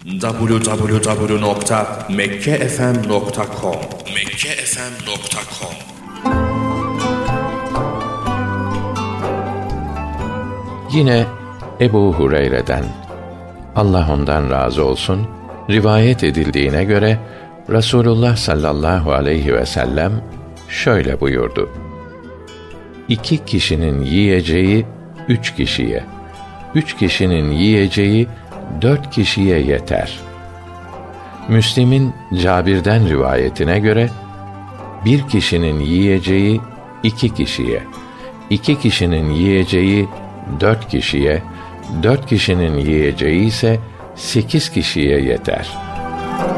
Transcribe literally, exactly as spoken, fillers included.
double-u double-u double-u nokta mekke f m nokta com mekke f m nokta com. Yine Ebu Hureyre'den, Allah ondan razı olsun, rivayet edildiğine göre Resulullah sallallahu aleyhi ve sellem şöyle buyurdu: İki kişinin yiyeceği üç kişiye, üç kişinin yiyeceği dört kişiye yeter. Müslim'in Cabir'den rivayetine göre bir kişinin yiyeceği iki kişiye, iki kişinin yiyeceği dört kişiye, dört kişinin yiyeceği ise sekiz kişiye yeter.